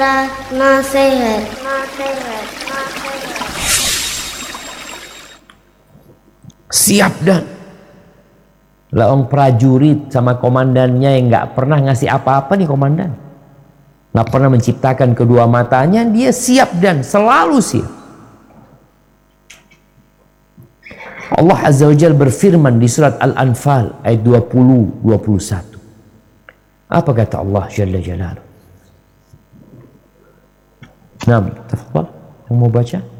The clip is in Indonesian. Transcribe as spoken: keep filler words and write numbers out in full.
Nasihat, nasihat, nasihat. Siap dan laong prajurit sama komandannya yang nggak pernah ngasih apa-apa nih komandan, nggak pernah menciptakan kedua matanya, dia siap dan selalu siap. Allah Azza wa Jalla berfirman di surat Al-Anfal ayat dua puluh dua puluh satu. Apa kata Allah Jalla Jalaluhu? Nah, tafadhal, yang mau baca?